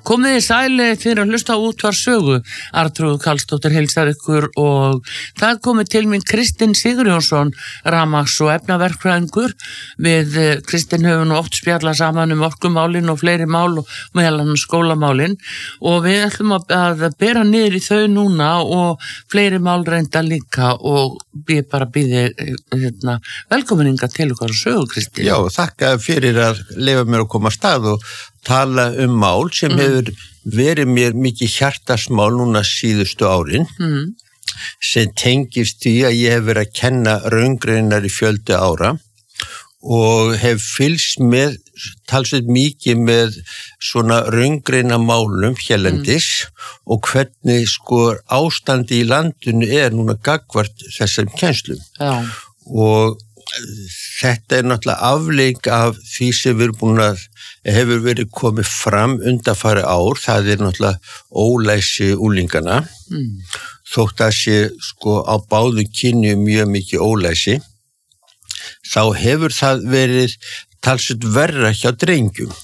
Komið þið sæli fyrir að hlusta á Útvarp Sögu. Arnþrúður Karlsdóttir heilsar ykkur og það komið til mín Kristinn Sigurjónsson, rafmagns- og efnaverkfræðingur. Við Kristinn höfum nú oft spjallað saman orkumálin og fleiri mál og meðal annars skólamálin og við ætlum að bera niður í þau núna og fleiri mál reynda líka og ég bara býði velkominninga til ykkur á Sögu, Kristinn. Já, þakka fyrir að leyfa mér að koma af stað og tala mál sem hefur verið mér mikið hjartasmál núna síðustu árin sem tengist því að ég hef verið að kenna raungreinar í fjöldi ára og hef fylgst með talsveit mikið með svona raungreinamálum hérlendis og hvernig ástandi í landinu núna gagnvart þessum kennslum. Já. Og þetta náttúrulega afleik af því sem við erum búin að hefur verið komið fram undanfari ár, það náttúrulega ólæsi úlingana, þótt að sé á báðum kynjum mjög mikið ólæsi, þá hefur það verið talsveit verra hjá drengjum.